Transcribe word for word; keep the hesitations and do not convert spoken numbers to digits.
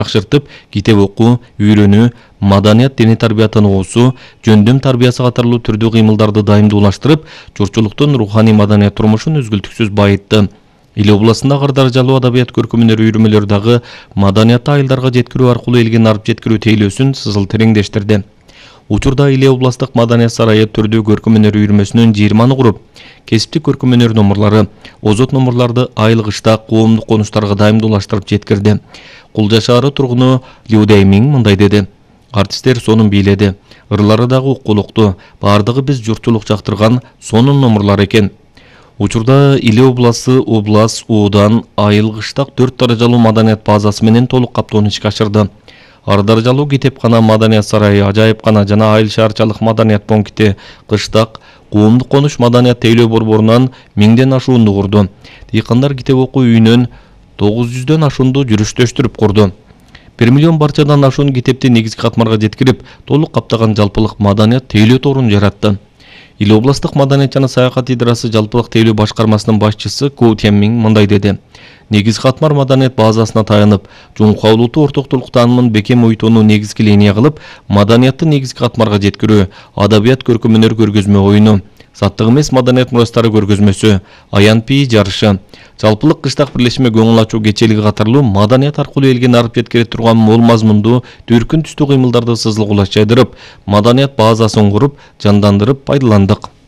жакшыртып, китеп окуу, үйрөнүү, маданият дене тарбиятын оосу, жөндөм тарбиясы катарлуу түрдүү кыймылдарды дайымдуулаштырып, журтчулуктун руханий маданият турмушун үзгүлтүксүз байытты. Иле областында ар даражалуу адабият көркөмүнөр үйрөмөлөр дагы маданиятты айылдарга жеткирүү аркылуу элге нарып жеткирүү тейлөөсүн сызыл тереңдештирди. Учурда Иле областык маданият сарайы түрдүү көркөмүнөр үйрөмөсүнүн жыйырманы куруп, кесиптик көркөмүнөр номурлары, озот номурларды айылгышта коомдук конуштарга дайымдуулаштырып жеткирди. Кулжа шаары тургуну Лю Даймиң мындай деди: артисттер сонун бийледи, ырлары дагы уккулуктуу, баардыгы биз журтчулук жактырган сонун номурлар экен. Учурда Иле областы облас, оодан, айылгыштак төрт даражалуу маданият базасы менен толук каптоону ишке ашырды. Ар даражалуу китепкана, маданият сарайы, ажайыпкана жана айыл шаарчалык маданият пункти, кыштак, коомдук конуш маданият тейлөө борборунан миңден ашуунду курду. Дыйкандар китеп окуу үйүнөн тогуз жүздөн ашуунду жүрүштөштүрүп курду. бир миллион барчадан ашуун китепти негизги катмарга жеткирип, толук каптаган жалпылык маданият тейлөө торун жаратты. Иле областык маданият жана саякат идарасы жалпылык тейлөө башкармасынын башчысы Ку Тянмиң мындай деди: негизги катмар маданият базасына таянып, жумукаулууту ортоктулук таанымын бекем ойтууну негизги линия кылып, маданиятты негизги катмарга жеткирүү, адабият көркөмүнөр көргөзмө оюну, заттык эмес маданият мурастары көргөзмөсү, аян пии жарышы, жалпылык кыштак бирлешме көңүл ачуу кечелиги катарлуу маданият аркылуу элге нарып жеткире турган мол мазмундуу, дүркүн түстүү кыймылдарды сызылгуулаш жайдырып, маданият базасын куруп, жандандырып пайдаландык.